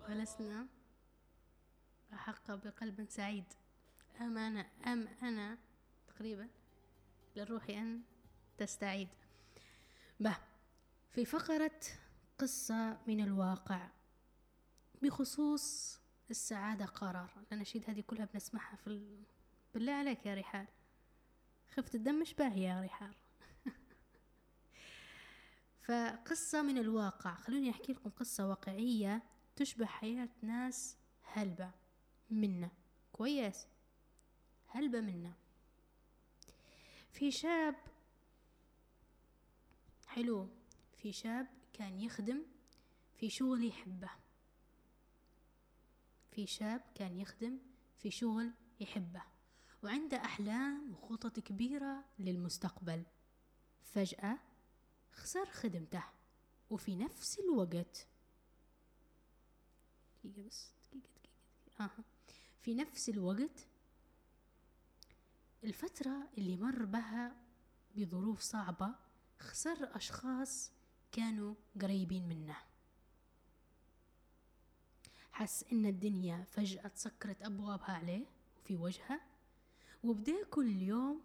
ولسنا أحق بقلب سعيد. أنا تقريبا للروح أن تستعيد. في فقرة قصة من الواقع بخصوص السعادة قرار. الأناشيد هذه كلها بنسمعها بالله عليك يا رحال، خفت الدم مش باهي يا رحال. فقصة من الواقع، خلوني أحكي لكم قصة واقعية تشبه حياة ناس هلبة منا. كويس، هلبة منا. في شاب حلو، في شاب كان يخدم في شغل يحبه، في شاب كان يخدم في شغل يحبه وعنده أحلام وخطط كبيرة للمستقبل. فجأة خسر خدمته، وفي نفس الوقت في نفس الوقت الفترة اللي مر بها بظروف صعبة خسر أشخاص كانوا قريبين منه. حس إن الدنيا فجأة تسكرت أبوابها عليه وفي وجهه، وبدأ كل يوم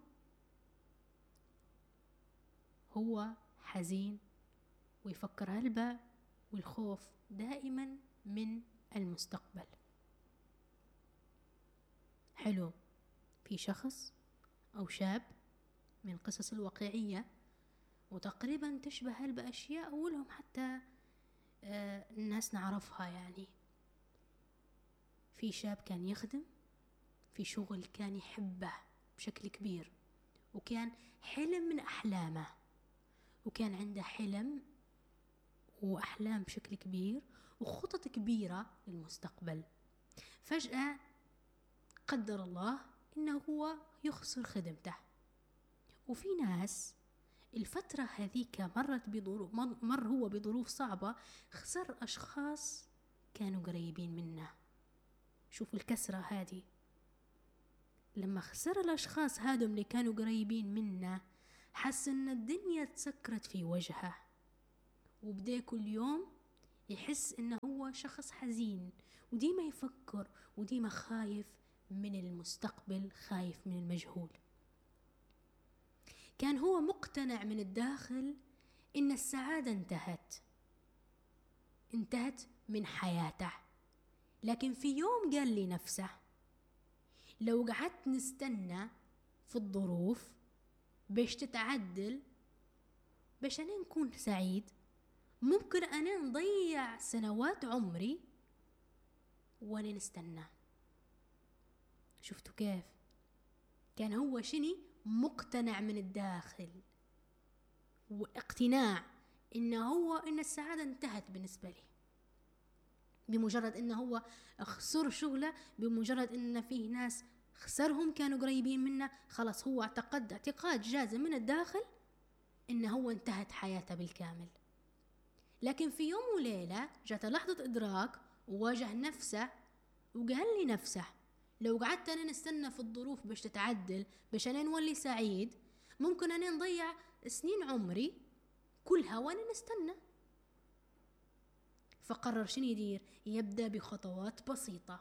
هو حزين ويفكر هلبة، والخوف دائما من المستقبل. حلو، في شخص أو شاب من قصص الواقعية وتقريبا تشبه هلبة أشياء أولهم حتى الناس نعرفها. يعني في شاب كان يخدم في شغل كان يحبه بشكل كبير، وكان حلم من أحلامه، وكان عنده حلم وأحلام بشكل كبير وخطط كبيرة للمستقبل. فجأة قدر الله إنه هو يخسر خدمته. وفي ناس الفترة هذيك مر هو بظروف صعبة، خسر أشخاص كانوا قريبين منه. شوفوا الكسرة هذه، لما خسر الأشخاص هادم اللي كانوا قريبين منه حس إن الدنيا تسكرت في وجهه، وبدأ كل يوم يحس إنه هو شخص حزين، وديما يفكر وديما خايف من المستقبل، خايف من المجهول. كان هو مقتنع من الداخل إن السعادة انتهت من حياته. لكن في يوم قال لنفسه لو قعدت نستنى في الظروف باش تتعدل باش أنا نكون سعيد، ممكن أنا نضيع سنوات عمري وأنا نستنى. شفتوا كيف كان هو شني مقتنع من الداخل، واقتناع إن السعادة انتهت بالنسبة لي بمجرد إنه هو خسر شغله، بمجرد إن فيه ناس خسرهم كانوا قريبين منه. خلاص هو اعتقاد جازم من الداخل إنه هو انتهت حياته بالكامل. لكن في يوم وليلة جات لحظة إدراك وواجه نفسه وقال لنفسه لو قعدت أنا نستنى في الظروف باش تتعدل باش أنا نولي سعيد، ممكن أنا نضيع سنين عمري كلها وأنا نستنى. فقرر شنو يدير؟ يبدأ بخطوات بسيطة،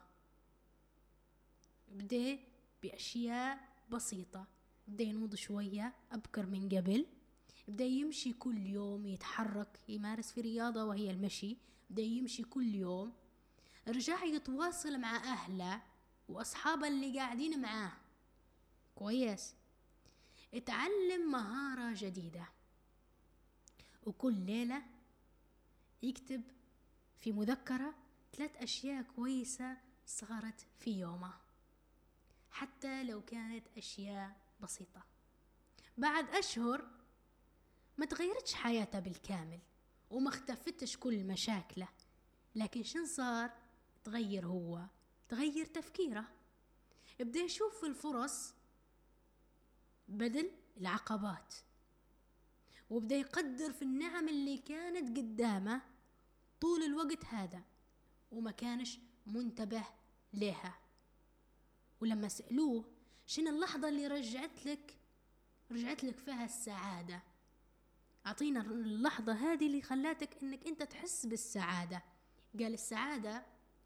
بدأ بأشياء بسيطة، بدأ ينوض شوية أبكر من قبل، بدأ يمشي كل يوم، يتحرك، يمارس في رياضة وهي المشي، بدأ يمشي كل يوم، رجع يتواصل مع أهله وأصحابه اللي قاعدين معاه. كويس، اتعلم مهارة جديدة، وكل ليلة يكتب في مذكرة 3 أشياء كويسة صارت في يومه، حتى لو كانت أشياء بسيطة. بعد أشهر ما تغيرتش حياته بالكامل وما اختفتش كل مشاكله، لكن شن صار؟ تغير تفكيره، بدأ يشوف الفرص بدل العقبات، وبدأ يقدر في النعم اللي كانت قدامه طول الوقت هذا وما كانش منتبه لها. ولما سألوه شنو اللحظة اللي رجعت لك فيها السعادة، أعطينا اللحظة هذه اللي خلاتك إنك أنت تحس بالسعادة. قال السعادة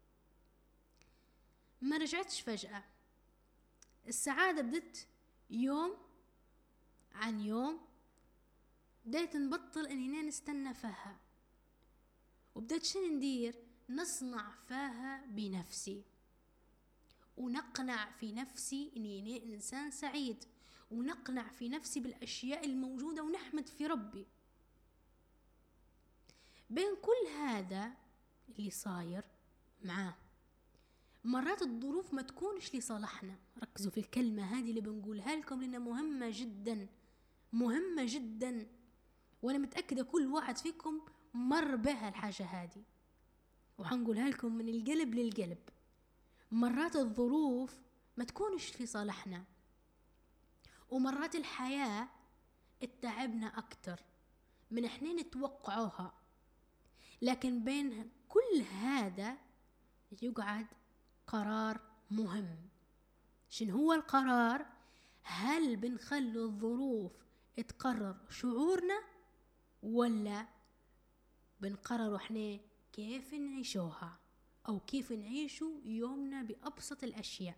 ما رجعتش فجأة. السعادة بدت يوم عن يوم، بديت نبطل اننا نستنى فيها، وبدأت شنو ندير؟ نصنع فيها بنفسي، ونقنع في نفسي اني انسان سعيد، ونقنع في نفسي بالاشياء الموجودة، ونحمد في ربي. بين كل هذا اللي صاير معاه، مرات الظروف ما تكونش لصالحنا. ركزوا في الكلمة هذه اللي بنقولها لكم لأنها مهمة جدا، مهمة جدا، وأنا متأكدة كل واحد فيكم مر بها الحاجة هذه، وحنقولها لكم من القلب للقلب. مرات الظروف ما تكونش في صالحنا، ومرات الحياة اتعبنا أكتر من احنا نتوقعوها، لكن بين كل هذا يقعد قرار مهم. شنو هو القرار؟ هل بنخلي الظروف تقرر شعورنا، ولا بنقرر احنا كيف نعيشوها، او كيف نعيشوا يومنا بأبسط الاشياء؟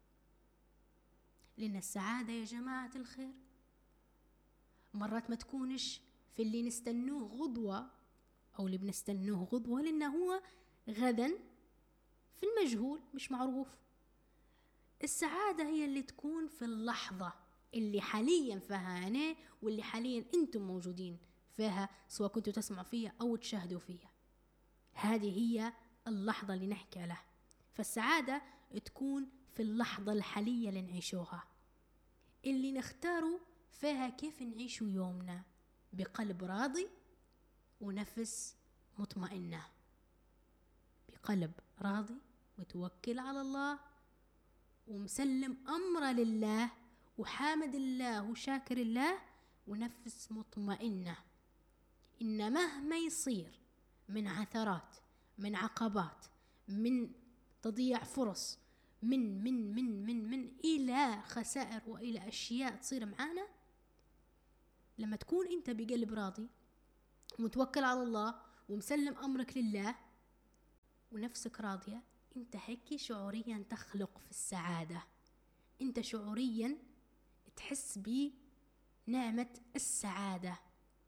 لان السعادة يا جماعة الخير مرات ما تكونش في اللي نستنوه غدوة، او اللي بنستنوه غدوة، لانه هو غدا في المجهول مش معروف. السعادة هي اللي تكون في اللحظة اللي حاليا فيها أنا، واللي حاليا أنتم موجودين فيها، سواء كنتوا تسمعوا فيها أو تشاهدوا فيها. هذه هي اللحظة اللي نحكي عليها. فالسعادة تكون في اللحظة الحالية اللي نعيشوها، اللي نختاروا فيها كيف نعيشوا يومنا بقلب راضي ونفس مطمئنة. بقلب راضي متوكل على الله، ومسلم أمره لله، وحامد الله وشاكر الله، ونفس مطمئنة إن مهما يصير من عثرات، من عقبات، من تضييع فرص، من إلى خسائر وإلى أشياء تصير معانا، لما تكون أنت بقلب راضي ومتوكل على الله ومسلم أمرك لله ونفسك راضية، انت هيك شعوريا تخلق في السعادة. انت شعوريا تحس بنعمة السعادة،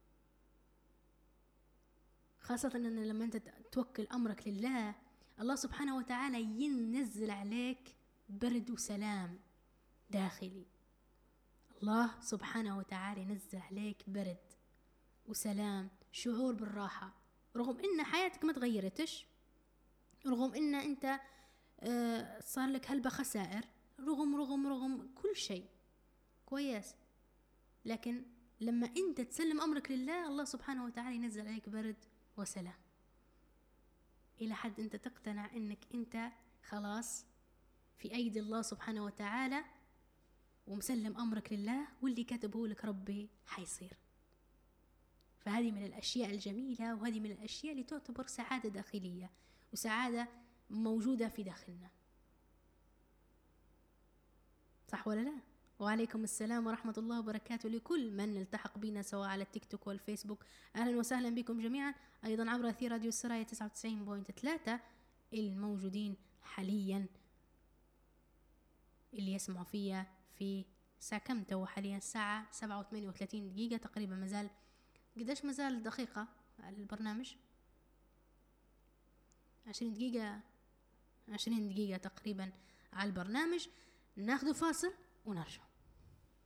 خاصة ان لما انت توكل امرك لله، الله سبحانه وتعالى ينزل عليك برد وسلام داخلي. الله سبحانه وتعالى ينزل عليك برد وسلام، شعور بالراحة، رغم ان حياتك ما تغيرتش، رغم ان انت صار لك هلبة خسائر، رغم كل شيء كويس، لكن لما انت تسلم امرك لله، الله سبحانه وتعالى ينزل عليك برد وسلام، الى حد انت تقتنع انك انت خلاص في ايدي الله سبحانه وتعالى، ومسلم امرك لله، واللي كتبه لك ربي حيصير. فهذه من الاشياء الجميلة، وهذه من الاشياء اللي تعتبر سعادة داخلية، وسعادة موجودة في داخلنا. صح ولا لا؟ وعليكم السلام ورحمة الله وبركاته لكل من التحق بنا سواء على التيك توك والفيسبوك. أهلا وسهلا بكم جميعا، أيضا عبر أثير راديو السرايا 99.3 الموجودين حاليا، اللي يسمعوا فيها في ساعة كم تو حاليا؟ الساعة 7:38 دقيقة تقريبا. مازال قداش مازال دقيقة على البرنامج؟ 20 دقيقة تقريبا على البرنامج. ناخذ فاصل ونرجع.